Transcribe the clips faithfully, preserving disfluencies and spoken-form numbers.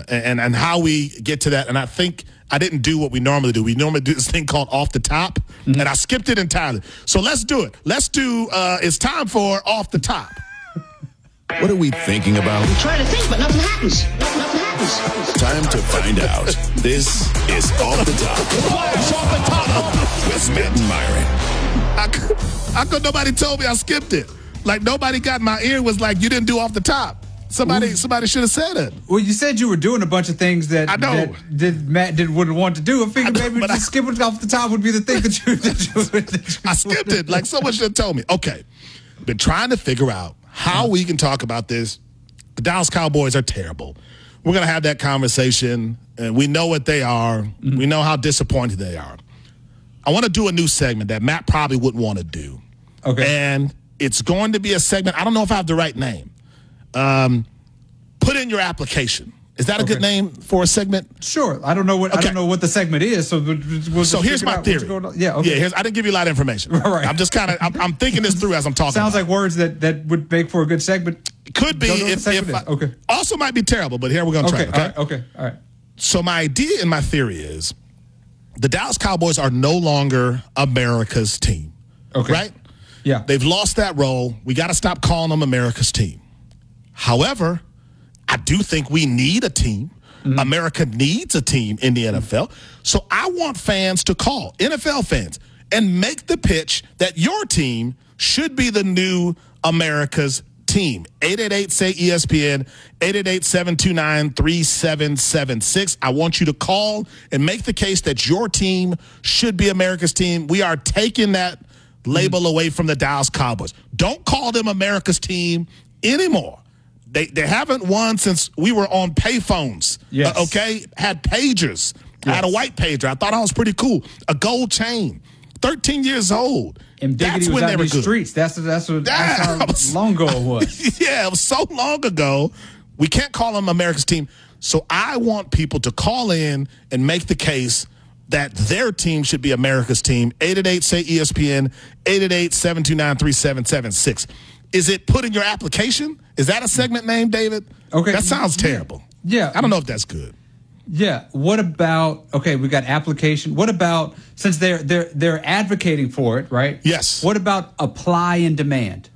and, and how we get to that. And I think I didn't do what we normally do. We normally do this thing called Off the Top, mm-hmm. and I skipped it entirely. So let's do it. Let's do, uh, it's time for Off the Top. What are we thinking about? We try to think, but nothing happens. Nothing happens. Time to find out. This is Off the Top. It's Off the Top with Matt and Myron. I could, I could, nobody told me I skipped it. Like, nobody got my ear was like, you didn't do Off the Top. Somebody, Ooh. somebody should have said it. Well, you said you were doing a bunch of things that, I know. that did, Matt did, wouldn't want to do. I figured I know, maybe just I, skip it off the top would be the thing that you, that you, that you I skipped it. Like, someone should have told me. Okay. Been trying to figure out how we can talk about this. The Dallas Cowboys are terrible. We're going to have that conversation, and we know what they are. Mm-hmm. We know how disappointed they are. I want to do a new segment that Matt probably wouldn't want to do. Okay. And it's going to be a segment. I don't know if I have the right name. Um, put in your application. Is that a okay. good name for a segment? Sure. I don't know what okay. I don't know what the segment is. So we'll, we'll so here's my theory. Yeah. Okay. Yeah. Here's, I didn't give you a lot of information. All right. I'm just kind of I'm, I'm thinking this through as I'm talking. Sounds about. like words that, that would make for a good segment. Could be if, if I, okay. Also might be terrible, but here we're gonna okay. try. It, okay. All right. Okay. All right. So my idea and my theory is the Dallas Cowboys are no longer America's team. Okay. Right? Yeah. They've lost that role. We got to stop calling them America's team. However, I do think we need a team. Mm-hmm. America needs a team in the N F L. So I want fans to call, N F L fans, and make the pitch that your team should be the new America's team. eight eight eight, say E S P N, eight eight eight, seven two nine, three seven seven six. I want you to call and make the case that your team should be America's team. We are taking that label mm-hmm. away from the Dallas Cowboys. Don't call them America's team anymore. They they haven't won since we were on payphones. Yes. Uh, okay? Had pagers. Yes. I had a white pager. I thought I was pretty cool. A gold chain. thirteen years old. And that's was when out they were these good. Streets. That's that's what that's how was, long ago it was. Yeah, it was so long ago. We can't call them America's team. So I want people to call in and make the case that their team should be America's team. eight eight eight, say E S P N, eight eight eight, seven two nine, three seven seven six. Is it put in your application? Is that a segment name, David? Okay. That sounds terrible. Yeah. I don't know if that's good. Yeah. What about, okay, we got application. What about, since they're they're they're advocating for it, right? Yes. What about apply and demand?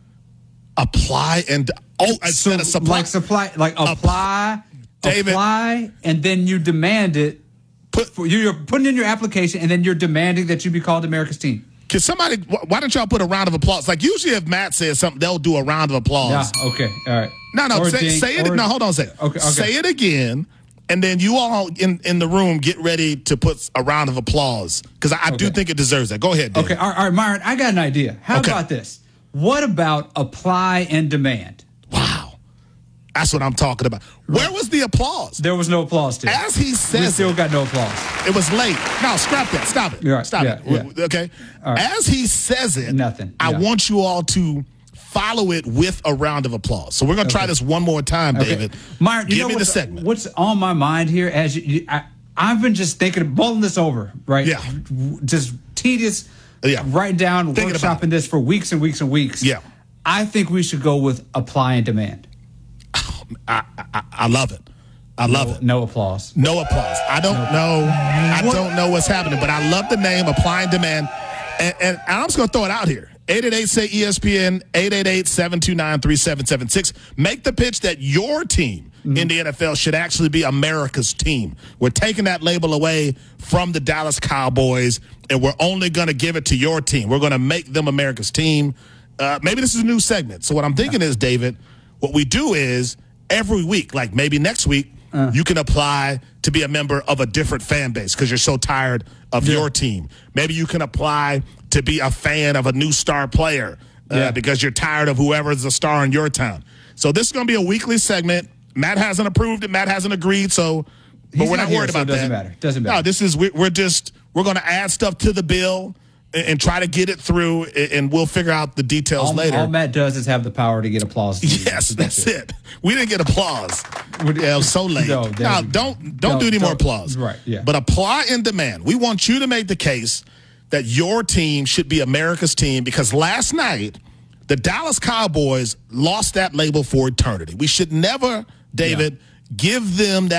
Apply and, oh, instead so, of supply. Like supply, like apply, David, apply, and then you demand it. Put, for, you're putting in your application, and then you're demanding that you be called America's team. Can somebody, why don't y'all put a round of applause? Like, usually if Matt says something, they'll do a round of applause. Yeah, okay, all right. No, no, or say, ding, say it. or, no, hold on a second. Okay, okay. Say it again, and then you all in, in the room get ready to put a round of applause, because I, I okay. do think it deserves that. Go ahead, Dave. Okay, all right, all right, Myron, I got an idea. How okay. about this? What about apply and demand? Wow. That's what I'm talking about. Where was the applause? There was no applause, Tim. As he says we still it, got no applause. It was late. No, scrap that. Stop it. Right. Stop yeah, it. Yeah. Okay? Right. As he says it, nothing. I yeah. want you all to follow it with a round of applause. So we're going to okay. try this one more time, okay. David. Myron, you Give know me what's, the segment. What's on my mind here as you, you I, I've been just thinking, mulling this over, right? Yeah. Just tedious, yeah. writing down, Thinking workshopping this for weeks and weeks and weeks. Yeah. I think we should go with apply and demand. Oh, I, I, I love it. I love no, it. No applause. No applause. I don't no. know. I what? don't know what's happening, but I love the name, apply and demand. And, and I'm just going to throw it out here. eight eight eight, say E S P N, eight eight eight, seven two nine, three seven seven six. Make the pitch that your team mm-hmm. in the N F L should actually be America's team. We're taking that label away from the Dallas Cowboys, and we're only going to give it to your team. We're going to make them America's team. Uh, maybe this is a new segment. So what I'm thinking is, David, what we do is every week, like maybe next week, uh. you can apply to be a member of a different fan base because you're so tired of yeah. your team. Maybe you can apply to be a fan of a new star player uh, yeah. because you're tired of whoever's the star in your town. So this is going to be a weekly segment. Matt hasn't approved it. Matt hasn't agreed. So, but He's we're not, not worried here, about so it doesn't that. Matter. Doesn't matter. No, this is we're, we're just we're going to add stuff to the bill and, and try to get it through, and, and we'll figure out the details all, later. All Matt does is have the power to get applause. Yes, that's it. We didn't get applause. Yeah, it was so late. No, now, don't don't no, do any don't, more applause. Right, yeah. But apply and demand. We want you to make the case that your team should be America's team because last night, the Dallas Cowboys lost that label for eternity. We should never, David, yeah. give them that